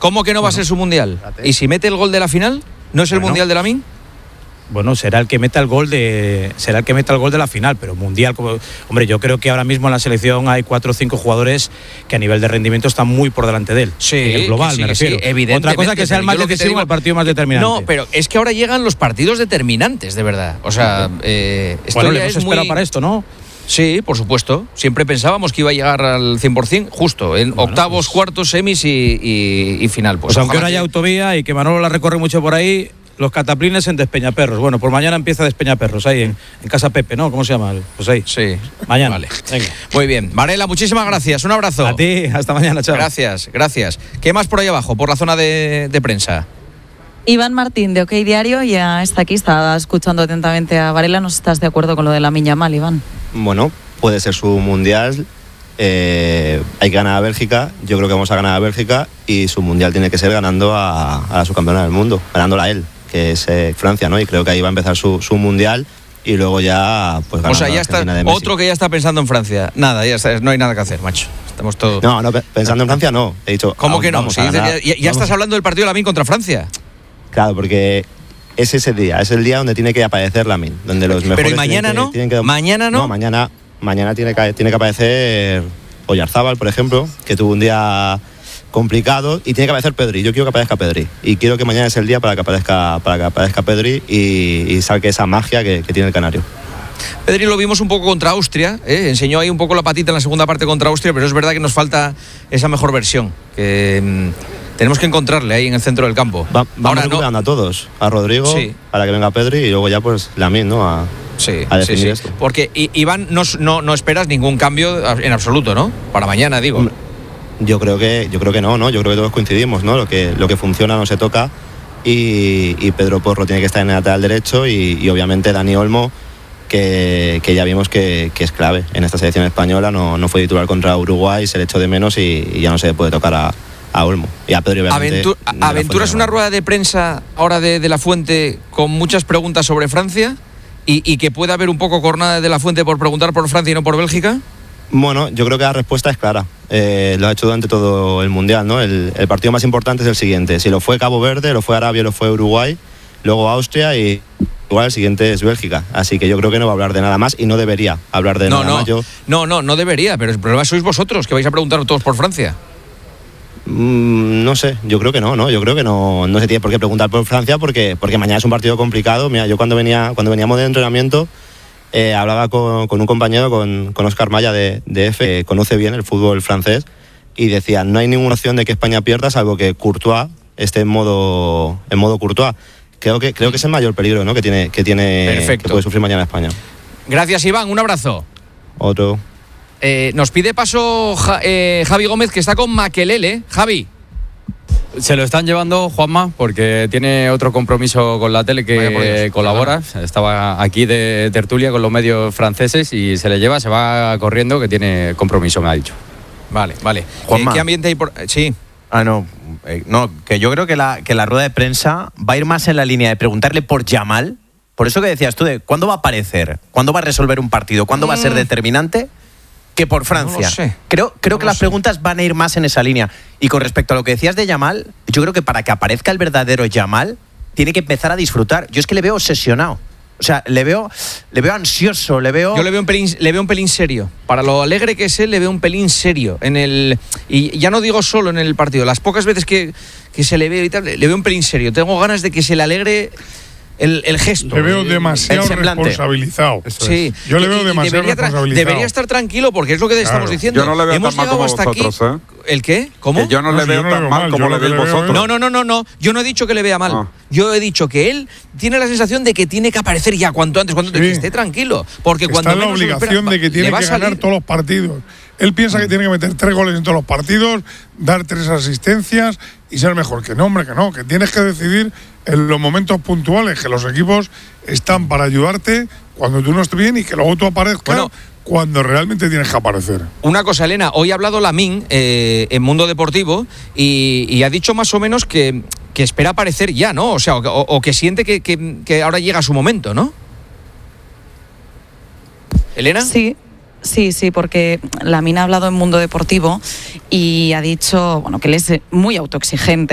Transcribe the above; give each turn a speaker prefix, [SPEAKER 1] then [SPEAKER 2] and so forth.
[SPEAKER 1] ¿Cómo que no va a ser su mundial? ¿Y si mete el gol de la final? ¿No es el mundial de Lamine?
[SPEAKER 2] Bueno, será el que meta el gol de la final, pero mundial, hombre, yo creo que ahora mismo en la selección hay 4 o 5 jugadores que a nivel de rendimiento están muy por delante de él.
[SPEAKER 1] Sí,
[SPEAKER 2] en el global,
[SPEAKER 1] sí,
[SPEAKER 2] me refiero.
[SPEAKER 1] Sí, evidentemente.
[SPEAKER 2] Otra cosa que sea el más decisivo, el partido más determinante.
[SPEAKER 1] No, pero es que ahora llegan los partidos determinantes, de verdad. O sea,
[SPEAKER 2] bueno, le hemos esperado para esto, ¿no?
[SPEAKER 1] Sí, por supuesto. Siempre pensábamos que iba a llegar al 100%, justo en octavos, cuartos, semis y final.
[SPEAKER 2] Pues aunque ahora haya autovía y que Manolo la recorre mucho por ahí, los cataplines en Despeñaperros. Bueno, por mañana empieza Despeñaperros, ahí en Casa Pepe, ¿no? ¿Cómo se llama? Pues ahí.
[SPEAKER 1] Sí.
[SPEAKER 2] Mañana.
[SPEAKER 1] Vale. Venga. Muy bien. Varela, muchísimas gracias. Un abrazo.
[SPEAKER 2] A ti, hasta mañana, chao.
[SPEAKER 1] Gracias. ¿Qué más por ahí abajo, por la zona de prensa?
[SPEAKER 3] Iván Martín, de OK Diario, ya está aquí, está escuchando atentamente a Varela. ¿No estás de acuerdo con lo de Lamine Yamal, Iván?
[SPEAKER 4] Bueno, puede ser su mundial. Hay que ganar a Bélgica. Yo creo que vamos a ganar a Bélgica. Y su mundial tiene que ser ganando a la subcampeona del mundo, ganándola a él, que es Francia, ¿no? Y creo que ahí va a empezar su mundial. Y luego ya, pues ganando.
[SPEAKER 1] O sea, ya está otro que ya está pensando en Francia. Nada, ya está, no hay nada que hacer, macho. Estamos todos.
[SPEAKER 4] No, pensando en Francia no. He dicho.
[SPEAKER 1] ¿Cómo que no? Si ya estás hablando del partido de Lamine contra Francia.
[SPEAKER 4] Claro, porque es ese día, es el día donde tiene que aparecer Lamine, donde los mejores.
[SPEAKER 1] Pero ¿y mañana no? ¿Mañana no?
[SPEAKER 4] No, mañana tiene que aparecer Oyarzábal, por ejemplo, que tuvo un día complicado, y tiene que aparecer Pedri. Yo quiero que aparezca Pedri y quiero que mañana es el día para que aparezca Pedri y saque esa magia que tiene el canario.
[SPEAKER 1] Pedri lo vimos un poco contra Austria, enseñó ahí un poco la patita en la segunda parte contra Austria, pero es verdad que nos falta esa mejor versión, que tenemos que encontrarle ahí en el centro del campo.
[SPEAKER 4] Vamos recuperando a todos, a Rodrigo,
[SPEAKER 1] sí,
[SPEAKER 4] para que venga Pedri, y luego ya pues Lamine, ¿no? A definir esto.
[SPEAKER 1] Porque Iván, no esperas ningún cambio en absoluto, ¿no? Para mañana, digo.
[SPEAKER 4] Yo creo que no, yo creo que todos coincidimos, ¿no? Lo que funciona no se toca, y Pedro Porro tiene que estar en el lateral derecho, y obviamente Dani Olmo, que ya vimos que es clave en esta selección española. No fue titular contra Uruguay, se le echó de menos y ya no se puede tocar a Olmo. Y a Pedro, obviamente.
[SPEAKER 1] ¿Aventuras una rueda de prensa ahora de La Fuente con muchas preguntas sobre Francia y que pueda haber un poco cornada de La Fuente por preguntar por Francia y no por Bélgica?
[SPEAKER 4] Bueno, yo creo que la respuesta es clara. Lo ha hecho durante todo el Mundial, ¿no? El partido más importante es el siguiente. Si lo fue Cabo Verde, lo fue Arabia, lo fue Uruguay, luego Austria, y igual el siguiente es Bélgica. Así que yo creo que no va a hablar de nada más y no debería hablar de nada más.
[SPEAKER 1] No debería, pero el problema sois vosotros, que vais a preguntar todos por Francia.
[SPEAKER 4] No sé, yo creo que no, yo creo que no se tiene por qué preguntar por Francia porque mañana es un partido complicado. Mira, yo cuando veníamos de entrenamiento hablaba con un compañero, con Óscar Maya de F, que conoce bien el fútbol francés, y decía, no hay ninguna opción de que España pierda salvo que Courtois esté en modo Courtois. Creo que es el mayor peligro, ¿no? que puede sufrir mañana España.
[SPEAKER 1] Gracias, Iván, un abrazo.
[SPEAKER 4] Otro.
[SPEAKER 1] Nos pide paso Javi Gómez, que está con Makelele. Javi.
[SPEAKER 5] Se lo están llevando, Juanma, porque tiene otro compromiso con la tele que colabora. Estaba aquí de tertulia con los medios franceses y se le lleva, se va corriendo, que tiene compromiso, me ha dicho.
[SPEAKER 1] Vale.
[SPEAKER 6] Juanma.
[SPEAKER 1] ¿Qué ambiente hay por...? Sí.
[SPEAKER 6] No, que yo creo que la rueda de prensa va a ir más en la línea de preguntarle por Yamal. Por eso que decías tú, ¿cuándo va a aparecer? ¿Cuándo va a resolver un partido? ¿Cuándo va a ser determinante? Que por Francia.
[SPEAKER 1] No lo sé.
[SPEAKER 6] Creo que las preguntas van a ir más en esa línea. Y con respecto a lo que decías de Yamal, yo creo que para que aparezca el verdadero Yamal, tiene que empezar a disfrutar. Yo es que le veo obsesionado. O sea, le veo ansioso, le veo...
[SPEAKER 1] Yo le veo un pelín serio. Para lo alegre que es él, le veo un pelín serio. Y ya no digo solo en el partido, las pocas veces que se le ve y tal, le veo un pelín serio. Tengo ganas de que se le alegre el gesto.
[SPEAKER 7] Le veo demasiado responsabilizado.
[SPEAKER 1] Sí.
[SPEAKER 7] Yo le veo demasiado responsabilizado.
[SPEAKER 1] Debería estar tranquilo, porque es lo que estamos diciendo.
[SPEAKER 8] Yo no le veo
[SPEAKER 1] Hemos
[SPEAKER 8] tan mal como
[SPEAKER 1] hasta
[SPEAKER 8] vosotros,
[SPEAKER 1] aquí. ¿El qué? ¿Cómo?
[SPEAKER 8] Que yo no le veo tan mal como le veis vosotros.
[SPEAKER 1] No. Yo no he dicho que le vea mal. Yo he dicho que él tiene la sensación de que tiene que aparecer ya cuanto antes, que esté tranquilo. Porque cuando
[SPEAKER 7] está en la obligación de que tiene que ganar todos los partidos. Él piensa que tiene que meter 3 goles en todos los partidos, dar 3 asistencias y ser mejor. Que no, hombre, que tienes que decidir en los momentos puntuales, que los equipos están para ayudarte cuando tú no estés bien y que luego tú aparezcas cuando realmente tienes que aparecer.
[SPEAKER 1] Una cosa, Elena, hoy ha hablado Lamine en Mundo Deportivo y ha dicho más o menos que espera aparecer ya, ¿no? O sea, o que siente que ahora llega su momento, ¿no? ¿Elena?
[SPEAKER 3] Sí, porque Lamine ha hablado en Mundo Deportivo y ha dicho, que él es muy autoexigente.